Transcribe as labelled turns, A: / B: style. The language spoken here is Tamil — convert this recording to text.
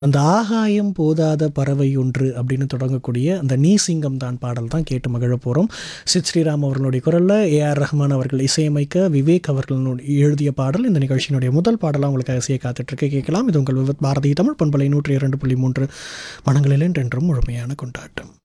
A: அந்த ஆகாயம் போதாத பறவை ஒன்று அப்படின்னு தொடங்கக்கூடிய அந்த நீ சிங்கம் தான் பாடல் தான் கேட்டு மகிழ போகிறோம். சித் ஸ்ரீராம் அவர்களுடைய குரலில் ஏஆர் ரஹ்மான் அவர்கள் இசையமைக்க விவேக் அவர்கள் எழுதிய பாடல் இந்த நிகழ்ச்சியினுடைய முதல் பாடலாக உங்களுக்கு அவசிய காத்துட்ருக்கு. கேட்கலாம். இது உங்கள் விவத் பாரதி தமிழ் பண்பலை 102.3 மனங்களில் என்றென்றும் முழுமையான கொண்டாட்டம்.